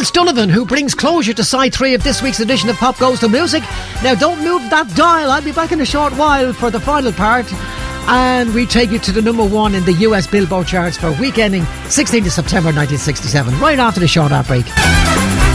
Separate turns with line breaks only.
Terence Donovan, who brings closure to side 3 of this week's edition of Pop Goes to Music. Now, don't move that dial. I'll be back in a short while for the final part. And we take you to the number 1 in the US Billboard charts for week ending 16th of September 1967, right after the short ad break.